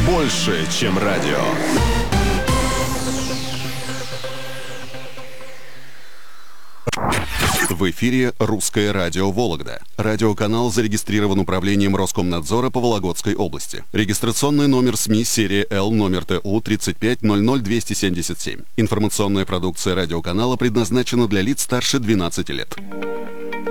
больше, чем радио. В эфире «Русское радио Вологда». Радиоканал зарегистрирован управлением Роскомнадзора по Вологодской области. Регистрационный номер СМИ серия Л номер ТУ 3500277. Информационная продукция радиоканала предназначена для лиц старше 12 лет.